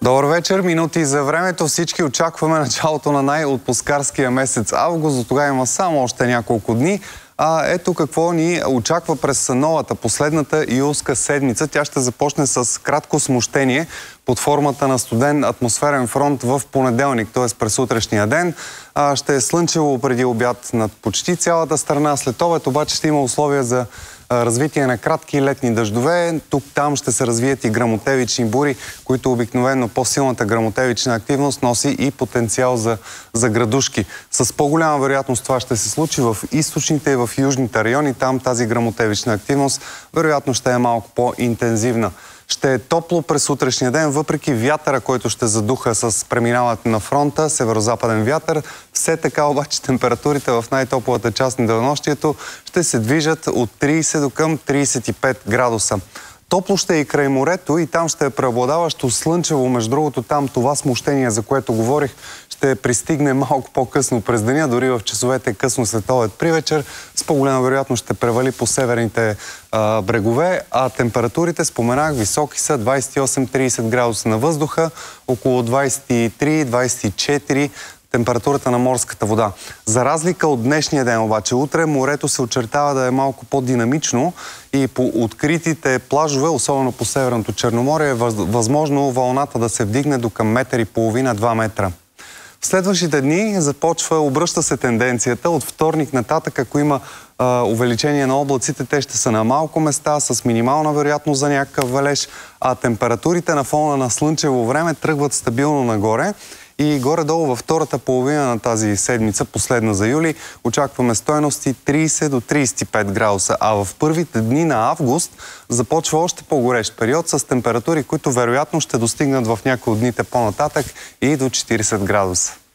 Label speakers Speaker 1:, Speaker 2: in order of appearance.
Speaker 1: Добър вечер, минути за времето. Всички очакваме началото на най-отпускарския месец август. До тогава има само още няколко дни. Ето какво ни очаква през новата, последната июлска седмица. Тя ще започне с кратко смущение под формата на студен атмосферен фронт в понеделник, т.е. през утрешния ден. Ще е слънчево преди обяд над почти цялата страна. След обед обаче ще има условия за развитие на кратки летни дъждове. Тук-там ще се развият и гръмотевични бури, които обикновено по-силната гръмотевична активност носи и потенциал за градушки. С по-голяма вероятност това ще се случи в източните и в южните райони. Там тази гръмотевична активност вероятно ще е малко по-интензивна. Ще е топло през утрешния ден, въпреки вятъра, който ще задуха с преминаването на фронта, северо-западен вятър. Все така обаче температурите в най-топлата част на денонощието ще се движат от 30 до към 35 градуса. Топло ще е и край морето и там ще е преобладаващо слънчево. Между другото, там това смущение, за което говорих, ще пристигне малко по-късно през деня, дори в часовете късно след обед при вечер. С по-голяма вероятност ще превали по северните брегове, а температурите, споменах, високи са 28-30 градуса на въздуха, около 23-24 температурата на морската вода. За разлика от днешния ден обаче, утре морето се очертава да е малко по-динамично и по откритите плажове, особено по Северното Черноморие, е възможно вълната да се вдигне до към 1,5-2 метра. В следващите дни обръща се тенденцията. От вторник нататък, ако има увеличение на облаците, те ще са на малко места, с минимална вероятност за някакъв валеж, а температурите на фона на слънчево време тръгват стабилно нагоре. И горе-долу във втората половина на тази седмица, последна за юли, очакваме стойности 30 до 35 градуса. А в първите дни на август започва още по-горещ период с температури, които вероятно ще достигнат в някои от дните по-нататък и до 40 градуса.